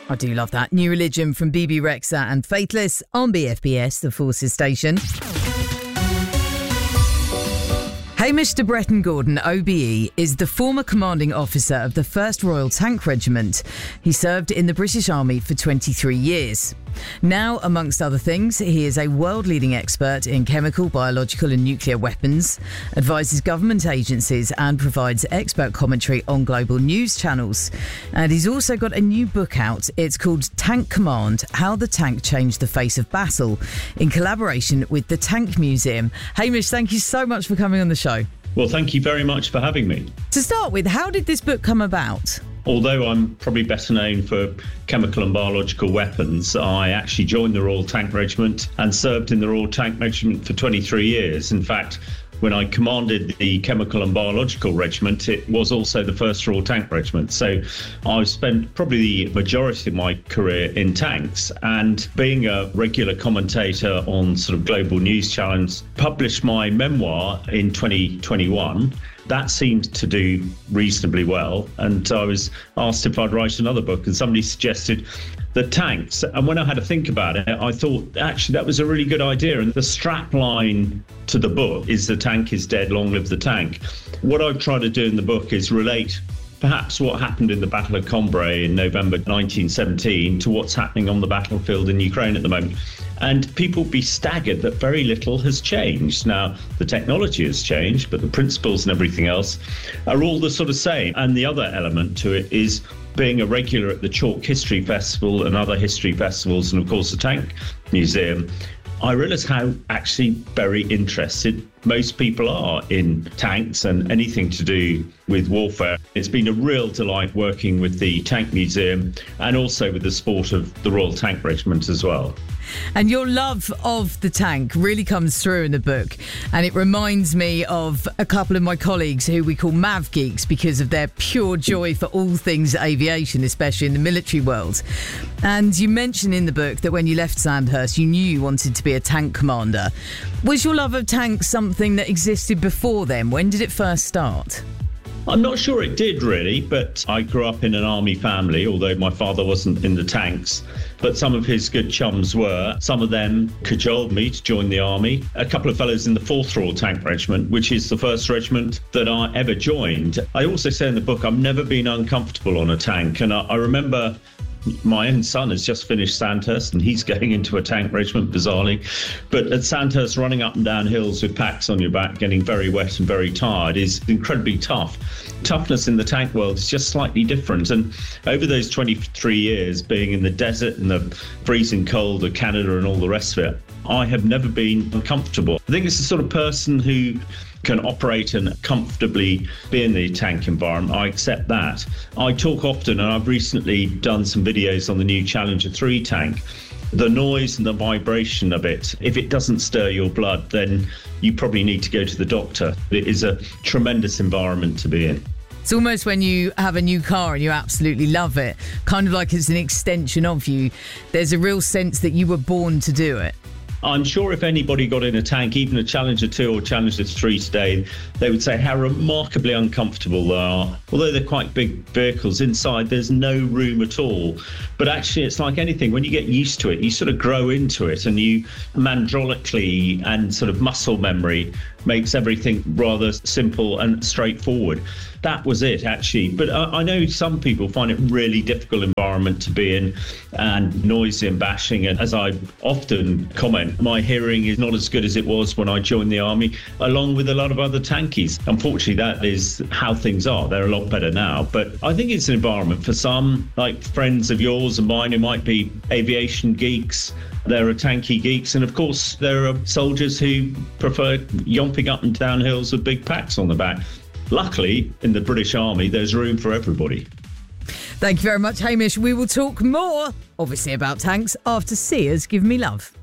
I do love that. New Religion from BB Rexa and Faithless on BFBS, the Forces station. Hamish de Bretton Gordon, OBE, is the former commanding officer of the 1st Royal Tank Regiment. He served in the British Army for 23 years. Now, amongst other things, he is a world-leading expert in chemical, biological and nuclear weapons, advises government agencies and provides expert commentary on global news channels. And he's also got a new book out. It's called Tank Command: How the Tank Changed the Face of Battle, in collaboration with the Tank Museum. Hamish, thank you so much for coming on the show. Well, thank you very much for having me. To start with, how did this book come about? Although I'm probably better known for chemical and biological weapons, I actually joined the Royal Tank Regiment and served in the Royal Tank Regiment for 23 years. In fact, when I commanded the Chemical and Biological Regiment, it was also the 1st Royal Tank Regiment. So I've spent probably the majority of my career in tanks, and being a regular commentator on sort of global news channels, published my memoir in 2021. That seemed to do reasonably well, and I was asked if I'd write another book, and somebody suggested the tanks. And when I had to think about it, I thought actually that was a really good idea. And the strap line to the book is "The tank is dead, long live the tank." What I've tried to do in the book is relate perhaps what happened in the Battle of Cambrai in November 1917 to what's happening on the battlefield in Ukraine at the moment. And people be staggered that very little has changed. Now, the technology has changed, but the principles and everything else are all the sort of same. And the other element to it is being a regular at the Chalk History Festival and other history festivals, and of course the Tank Museum. I realised how actually very interested most people are in tanks and anything to do with warfare. It's been a real delight working with the Tank Museum and also with the sport of the Royal Tank Regiment as well. And your love of the tank really comes through in the book. And it reminds me of a couple of my colleagues who we call Mav Geeks because of their pure joy for all things aviation, especially in the military world. And you mention in the book that when you left Sandhurst, you knew you wanted to be a tank commander. Was your love of tanks something that existed before then? When did it first start? I'm not sure it did really, but I grew up in an army family, although my father wasn't in the tanks. But some of his good chums were. Some of them cajoled me to join the army. A couple of fellows in the 4th Royal Tank Regiment, which is the first regiment that I ever joined. I also say in the book, I've never been uncomfortable on a tank. And I remember my own son has just finished Sandhurst and he's going into a tank regiment, bizarrely. But at Sandhurst, running up and down hills with packs on your back, getting very wet and very tired is incredibly tough. Toughness in the tank world is just slightly different. And over those 23 years, being in the desert and the freezing cold of Canada and all the rest of it, I have never been uncomfortable. I think it's the sort of person who can operate and comfortably be in the tank environment. I accept that. I talk often, and I've recently done some videos on the new Challenger 3 tank. The noise and the vibration of it, if it doesn't stir your blood, then you probably need to go to the doctor. It is a tremendous environment to be in. It's almost when you have a new car and you absolutely love it, kind of like it's an extension of you. There's a real sense that you were born to do it. I'm sure if anybody got in a tank, even a Challenger 2 or Challenger 3 today, they would say how remarkably uncomfortable they are. Although they're quite big vehicles, inside there's no room at all. But actually, it's like anything. When you get used to it, you sort of grow into it, and you mandrolically and sort of muscle memory makes everything rather simple and straightforward. That was it, actually. But I know some people find it really difficult environment to be in, and noisy and bashing. And as I often comment, my hearing is not as good as it was when I joined the army, along with a lot of other tankies. Unfortunately, that is how things are. They're a lot better now. But I think it's an environment for some, like friends of yours and mine who might be aviation geeks. There are tanky geeks, and of course there are soldiers who prefer yomping up and down hills with big packs on the back. Luckily, in the British Army, there's room for everybody. Thank you very much, Hamish. We will talk more, obviously, about tanks after Sears Give Me Love.